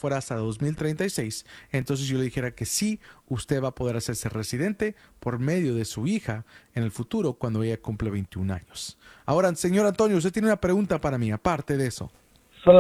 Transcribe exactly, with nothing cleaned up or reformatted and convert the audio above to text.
fuera hasta dos mil treinta y seis, entonces yo le dijera que sí, usted va a poder hacerse residente por medio de su hija en el futuro cuando ella cumple veintiún años. Ahora, señor Antonio, usted tiene una pregunta para mí, aparte de eso.